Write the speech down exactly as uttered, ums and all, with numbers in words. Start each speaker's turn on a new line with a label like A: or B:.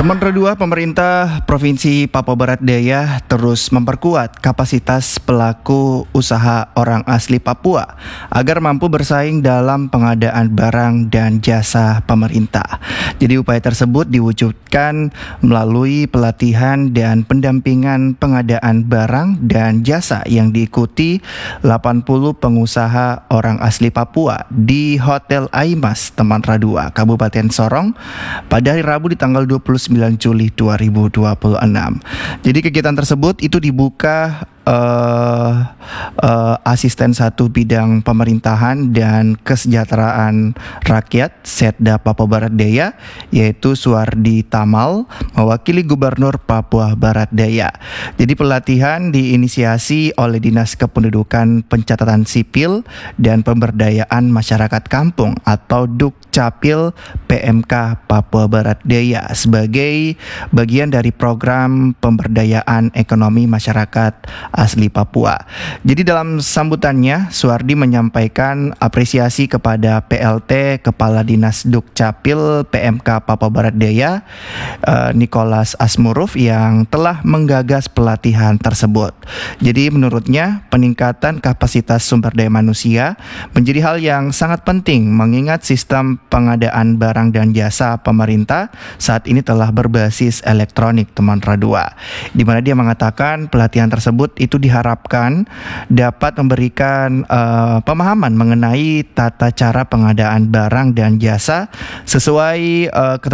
A: Sementara dua, pemerintah Provinsi Papua Barat Daya terus memperkuat kapasitas pelaku usaha orang asli Papua agar mampu bersaing dalam pengadaan barang dan jasa pemerintah. Jadi upaya tersebut diwujudkan melalui pelatihan dan pendampingan pengadaan barang dan jasa yang diikuti delapan puluh pengusaha orang asli Papua di Hotel Aimas, Temanra dua, Kabupaten Sorong pada hari Rabu di tanggal dua puluh sembilan Juli dua ribu dua puluh enam. Jadi kegiatan tersebut itu dibuka Uh, uh, asisten satu bidang pemerintahan dan kesejahteraan rakyat Setda Papua Barat Daya, yaitu Suardi Tamal, mewakili Gubernur Papua Barat Daya. Jadi pelatihan diinisiasi oleh Dinas Kependudukan, Pencatatan Sipil dan Pemberdayaan Masyarakat Kampung atau Dukcapil P M K Papua Barat Daya sebagai bagian dari program pemberdayaan ekonomi masyarakat asli Papua. Jadi dalam sambutannya, Suardi menyampaikan apresiasi kepada P L T Kepala Dinas Dukcapil P M K Papua Barat Daya, uh, Nicholas Asmuruf, yang telah menggagas pelatihan tersebut. Jadi menurutnya peningkatan kapasitas sumber daya manusia menjadi hal yang sangat penting mengingat sistem pengadaan barang dan jasa pemerintah saat ini telah berbasis elektronik, Temanra dua. Di mana dia mengatakan pelatihan tersebut itu diharapkan dapat memberikan uh, pemahaman mengenai tata cara pengadaan barang dan jasa sesuai uh,